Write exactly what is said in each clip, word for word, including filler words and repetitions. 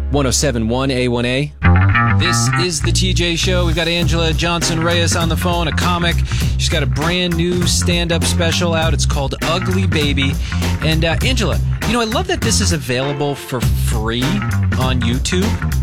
one oh seven point one A one A. This is the T J Show. We've got Angela Johnson Reyes on the phone, a comic. She's got a brand new stand-up special out. It's called Ugly Baby. And uh, Angela, you know, I love that this is available for free on YouTube.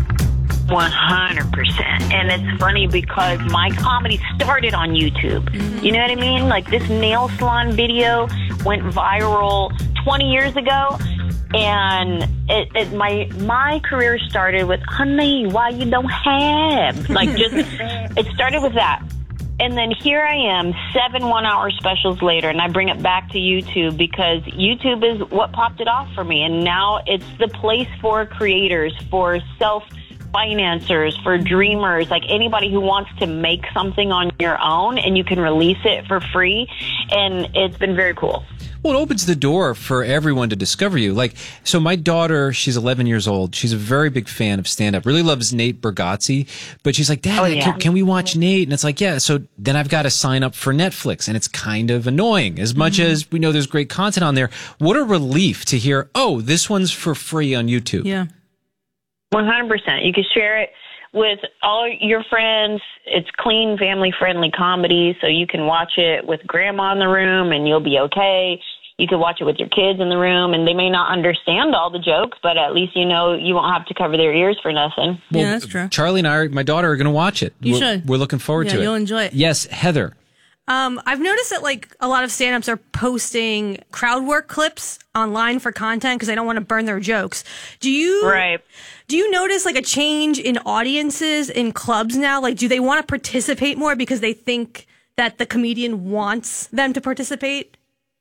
one hundred percent. And it's funny because my comedy started on YouTube. You know what I mean? Like, this nail salon video went viral twenty years ago. And it, it my my career started with, honey, why you don't have? Like, just, it started with that. And then here I am, seven one-hour specials later, and I bring it back to YouTube because YouTube is what popped it off for me. And now it's the place for creators, for self-financers, for dreamers, like anybody who wants to make something on your own, and you can release it for free. And it's been very cool. Well, it opens the door for everyone to discover you. Like, so my daughter, she's eleven years old. She's a very big fan of stand-up, really loves Nate Bargatze. But she's like, Dad, Oh, yeah. can, can we watch Nate? And it's like, yeah. So then I've got to sign up for Netflix. And it's kind of annoying. As much Mm-hmm. as we know there's great content on there, what a relief to hear, oh, this one's for free on YouTube. Yeah. one hundred percent. You can share it with all your friends. It's clean, family-friendly comedy, so you can watch it with grandma in the room and you'll be okay. You can watch it with your kids in the room, and they may not understand all the jokes, but at least you know you won't have to cover their ears for nothing. Well, Yeah, that's true. Charlie and I, are, my daughter, are going to watch it. You we're, should. We're looking forward Yeah, to it. you'll enjoy it. Yes, Heather. Um, I've noticed that like a lot of stand-ups are posting crowd work clips online for content because they don't want to burn their jokes. Do you Right. Do you notice like a change in audiences in clubs now? Like, do they want to participate more because they think that the comedian wants them to participate?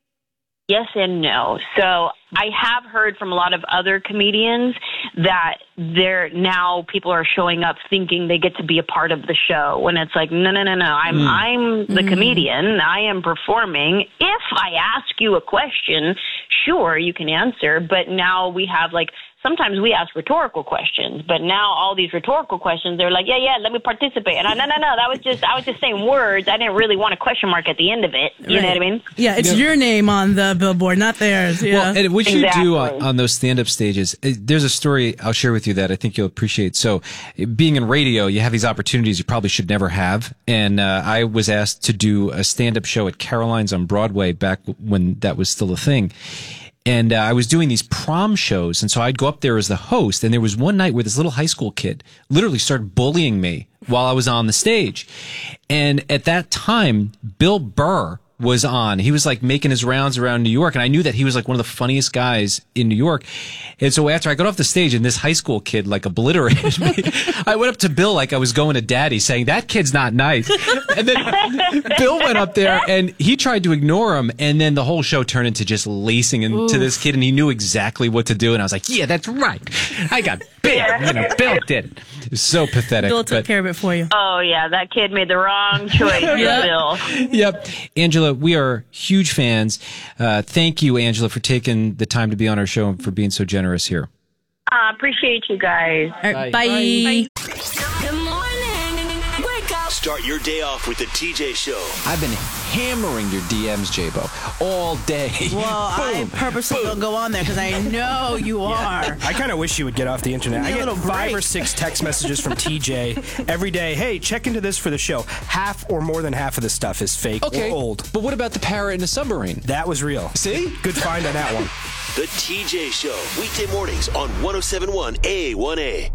Yes and no. So I have heard from a lot of other comedians that they're now people are showing up thinking they get to be a part of the show when it's like, no, no, no, no. I'm, Mm. I'm the comedian. I am performing. If I ask you a question, sure, you can answer. But now we have like, sometimes we ask rhetorical questions, but now all these rhetorical questions, they're like, yeah, yeah, let me participate. And I, no, no, no, that was just, I was just saying words. I didn't really want a question mark at the end of it. You know what I mean? Yeah, it's your name on the billboard, not theirs. Yeah. Well, and what you Exactly. do on, on those stand-up stages, eh, there's a story I'll share with you that I think you'll appreciate. So eh, being in radio, you have these opportunities you probably should never have. And uh, I was asked to do a stand-up show at Caroline's on Broadway back when that was still a thing. And uh, I was doing these prom shows, and so I'd go up there as the host, and there was one night where this little high school kid literally started bullying me while I was on the stage. And at that time, Bill Burr was on. He was like making his rounds around New York, and I knew that he was like one of the funniest guys in New York. And so after I got off the stage and this high school kid like obliterated me, I went up to Bill like I was going to daddy saying, that kid's not nice. And then Bill went up there and he tried to ignore him, and then the whole show turned into just lacing into Oof. this kid, and he knew exactly what to do. And I was like, yeah, that's right. I got Bill. You know, Bill did it. It was so pathetic. Bill took but- care of it for you. Oh, yeah, that kid made the wrong choice, Yeah. Bill. Yep. Angela, we are huge fans. Uh, thank you, Angela, for taking the time to be on our show and for being so generous here. I appreciate you guys. All right, Bye. bye. Good morning. Wake up. Start your day off with the T J Show. I've been hammering your D Ms, J-Bo, all day. Well, I purposely don't go on there because I know you are. I kind of wish you would get off the internet. Give me I a get little five break. or six text messages from T J every day. Hey, check into this for the show. Half or more than half of the stuff is fake Okay, or old. but what about the parrot in the submarine? That was real. See? Good find on that one. The T J Show, weekday mornings on one oh seven point one A one A.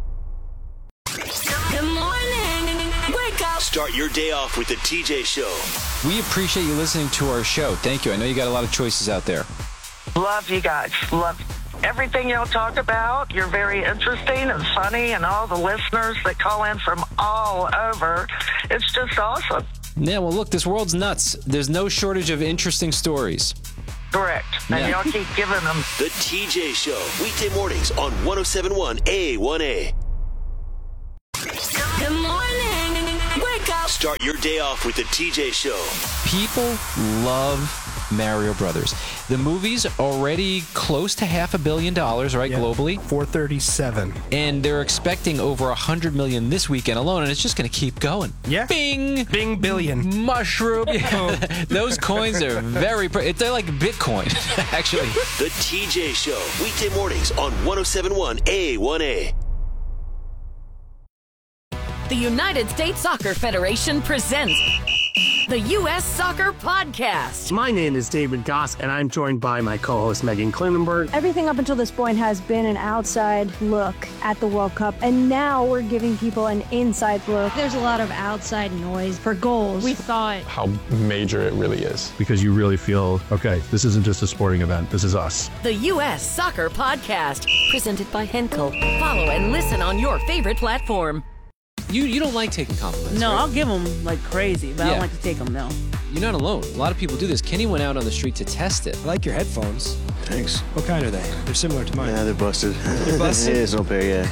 Good morning. Wake up. Start your day off with the T J Show. We appreciate you listening to our show. Thank you. I know you got a lot of choices out there. Love you guys. Love everything y'all talk about. You're very interesting and funny, and all the listeners that call in from all over. It's just awesome. Yeah, well, look, this world's nuts. There's no shortage of interesting stories. Correct. And Yeah. y'all keep giving them. The T J Show, weekday mornings on one oh seven point one A one A. Good morning. Wake up. Start your day off with the T J Show. People love Mario Brothers. The movie's already close to half a billion dollars, right, Yeah. globally? four thirty-seven. And they're expecting over a hundred million this weekend alone, and it's just going to keep going. Yeah. Bing! Bing billion. Mushroom. Those coins are very, pre- they're like Bitcoin, actually. The T J Show, weekday mornings on one oh seven point one A one A. The United States Soccer Federation presents the U S Soccer Podcast. My name is David Goss, and I'm joined by my co-host Megan Klinenberg. Everything up until this point has been an outside look at the World Cup, and now we're giving people an inside look. There's a lot of outside noise for goals. We thought how major it really is. Because you really feel, okay, this isn't just a sporting event, this is us. The U S Soccer Podcast, presented by Henkel. Follow and listen on your favorite platform. You you don't like taking compliments, No, right? I'll give them like crazy, but I Yeah. don't like to take them, no. You're not alone. A lot of people do this. Kenny went out on the street to test it. I like your headphones. Thanks. What kind are they? They're similar to mine. Yeah, they're busted. They're busted? Yeah, it's no pair, yeah.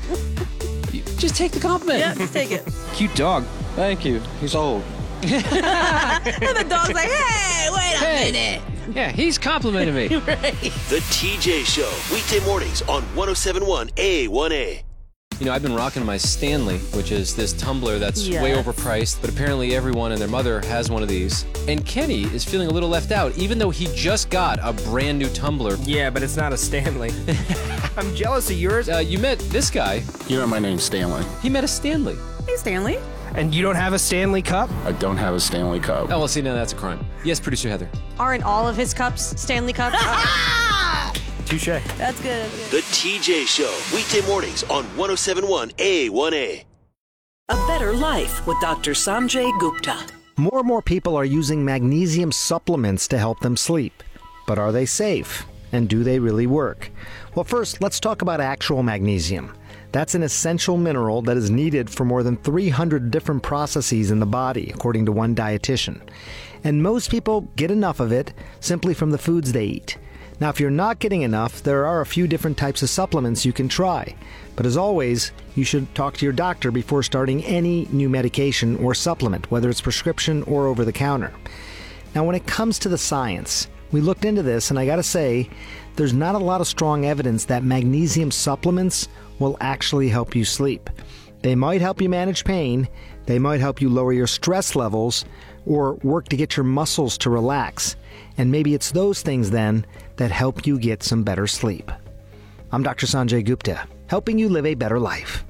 Just take the compliment. Yeah, just take it. Cute dog. Thank you. He's old. And the dog's like, hey, wait a Hey. minute. Yeah, he's complimenting me. Right. The T J Show, weekday mornings on one oh seven point one A one A. You know, I've been rocking my Stanley, which is this tumbler that's Yes. way overpriced, but apparently everyone and their mother has one of these. And Kenny is feeling a little left out, even though he just got a brand new tumbler. Yeah, but it's not a Stanley. I'm jealous of yours. Uh, you met this guy. You know my name's Stanley. He met a Stanley. Hey, Stanley. And you don't have a Stanley Cup? I don't have a Stanley Cup. Oh, well, see, now that's a crime. Yes, producer Heather. Aren't all of his cups Stanley Cups? Touche. That's good. The T J Show, weekday mornings on one oh seven point one A one A. A Better Life with Doctor Sanjay Gupta. More and more people are using magnesium supplements to help them sleep. But are they safe? And do they really work? Well, first, let's talk about actual magnesium. That's an essential mineral that is needed for more than three hundred different processes in the body, according to one dietitian. And most people get enough of it simply from the foods they eat. Now, if you're not getting enough, there are a few different types of supplements you can try. But as always, you should talk to your doctor before starting any new medication or supplement, whether it's prescription or over the counter. Now, when it comes to the science, we looked into this, and I gotta say, there's not a lot of strong evidence that magnesium supplements will actually help you sleep. They might help you manage pain, they might help you lower your stress levels, or work to get your muscles to relax. And maybe it's those things then that help you get some better sleep. I'm Doctor Sanjay Gupta, helping you live a better life.